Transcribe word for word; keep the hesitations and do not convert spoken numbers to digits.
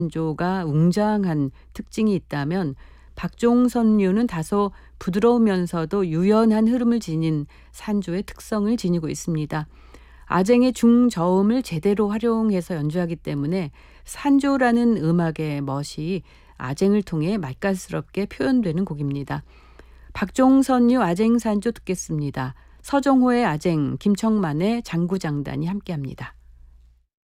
반조가 웅장한 특징이 있다면 박종선류는 다소 부드러우면서도 유연한 흐름을 지닌 산조의 특성을 지니고 있습니다. 아쟁의 중저음을 제대로 활용해서 연주하기 때문에 산조라는 음악의 멋이 아쟁을 통해 맛깔스럽게 표현되는 곡입니다. 박종선류 아쟁산조 듣겠습니다. 서정호의 아쟁, 김청만의 장구장단이 함께합니다.